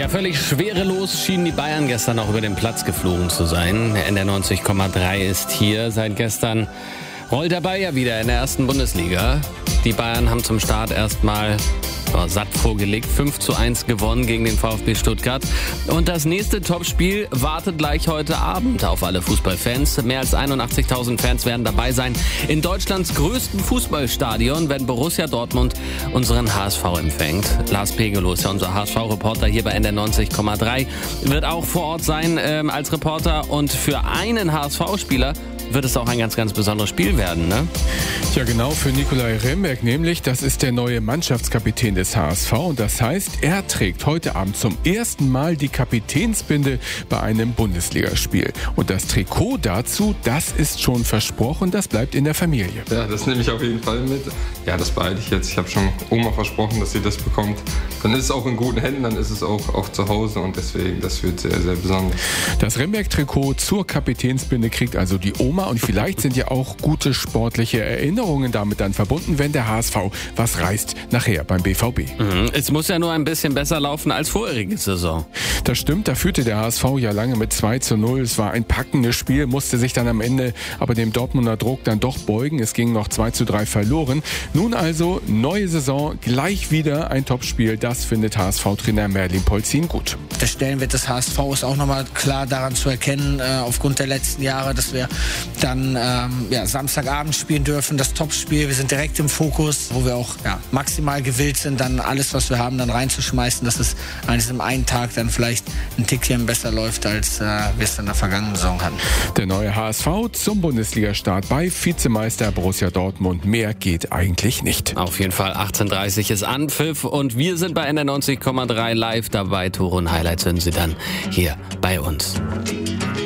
Ja, völlig schwerelos schienen die Bayern gestern auch über den Platz geflogen zu sein. NDR 90,3 ist hier seit gestern. Rollt der Ball ja wieder in der ersten Bundesliga. Die Bayern haben zum Start erstmal satt vorgelegt, 5:1 gewonnen gegen den VfB Stuttgart. Und das nächste Topspiel wartet gleich heute Abend auf alle Fußballfans. Mehr als 81.000 Fans werden dabei sein. In Deutschlands größten Fußballstadion, wenn Borussia Dortmund unseren HSV empfängt. Lars Pegelow ist ja unser HSV-Reporter hier bei NDR 90,3. Wird auch vor Ort sein als Reporter. Und für einen HSV-Spieler wird es auch ein ganz, ganz besonderes Spiel werden, ne? Ja, genau, für Nicolai Remberg nämlich. Das ist der neue Mannschaftskapitän des HSV. Und das heißt, er trägt heute Abend zum ersten Mal die Kapitänsbinde bei einem Bundesligaspiel. Und das Trikot dazu, das ist schon versprochen, das bleibt in der Familie. Ja, das nehme ich auf jeden Fall mit. Ja, das beeile ich jetzt. Ich habe schon Oma versprochen, dass sie das bekommt. Dann ist es auch in guten Händen, dann ist es auch zu Hause. Und deswegen, das wird sehr, sehr besonders. Das Remberg-Trikot zur Kapitänsbinde kriegt also die Oma. Und vielleicht sind ja auch gute sportliche Erinnerungen damit dann verbunden, wenn der HSV was reißt nachher beim BVB. Es muss ja nur ein bisschen besser laufen als vorherige Saison. Das stimmt, da führte der HSV ja lange mit 2:0. Es war ein packendes Spiel, musste sich dann am Ende aber dem Dortmunder Druck dann doch beugen. Es ging noch 2:3 verloren. Nun also neue Saison, gleich wieder ein Topspiel. Das findet HSV-Trainer Merlin Polzin gut. Der Stellenwert des HSV ist auch nochmal klar daran zu erkennen, aufgrund der letzten Jahre, dass wir dann Samstagabend spielen dürfen, das Topspiel. Wir sind direkt im Fokus, wo wir auch maximal gewillt sind, dann alles, was wir haben, dann reinzuschmeißen, dass es an diesem einen Tag dann vielleicht ein Tickchen besser läuft, als wir es in der vergangenen Saison hatten. Der neue HSV zum Bundesligastart bei Vizemeister Borussia Dortmund. Mehr geht eigentlich nicht. Auf jeden Fall 18:30 ist Anpfiff und wir sind bei NDR 90,3 live dabei. Tore und Highlights hören Sie dann hier bei uns.